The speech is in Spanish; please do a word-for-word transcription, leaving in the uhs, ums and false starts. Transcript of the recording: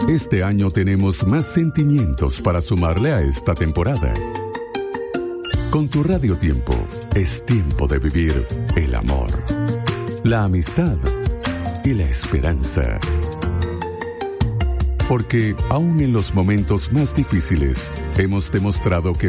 Este año tenemos más sentimientos para sumarle a esta temporada. Con tu Radio Tiempo, es tiempo de vivir el amor, la amistad y la esperanza. Porque aún en los momentos más difíciles, hemos demostrado que